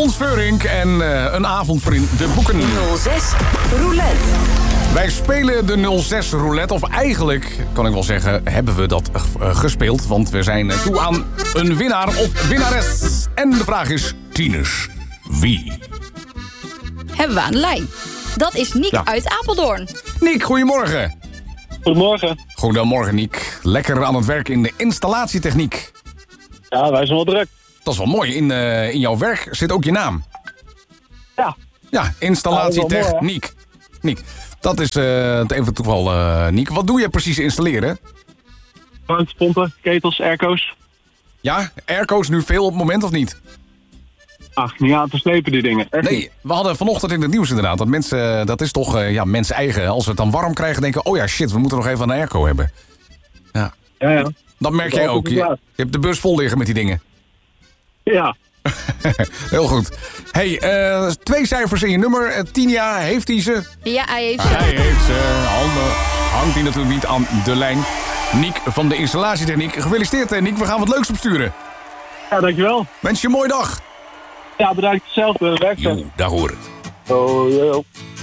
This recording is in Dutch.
Fons Veurink en een avond voor in de boeken. 06 Roulette. Wij spelen de 06 Roulette, of eigenlijk, kan ik wel zeggen, hebben we dat gespeeld. Want we zijn toe aan een winnaar of winnares. En de vraag is, tieners, wie? Hebben we aan de lijn. Dat is Niek uit Apeldoorn. Niek, goedemorgen. Goedemorgen. Goedemorgen, Niek. Lekker aan het werk in de installatietechniek. Ja, wij zijn wel druk. Dat is wel mooi. In jouw werk zit ook je naam. Ja. Ja, installatietechniek. Niek, dat is even toeval, Niek. Wat doe je precies installeren? Warmtepompen, ketels, airco's. Ja, airco's nu veel op het moment of niet? Ach, niet aan te slepen die dingen. Echt Nee, niet. we hadden vanochtend in het nieuws inderdaad. Dat mensen, dat is toch mens eigen. Als we het dan warm krijgen, denken, oh ja, shit, we moeten nog even een airco hebben. Ja. Ja. Dat merk jij ook. Je hebt de bus vol liggen met die dingen. Ja. Heel goed. Hey, 2 cijfers in je nummer. Tinia, heeft hij ze? Ja, hij heeft ze. Hij heeft ze. Hangt hij natuurlijk niet aan de lijn. Niek van de installatietechniek. Gefeliciteerd, Niek. We gaan wat leuks opsturen. Ja, dankjewel. Wens je een mooie dag. Ja, bedankt hetzelfde. Werk Jo, dag hoor. Oh,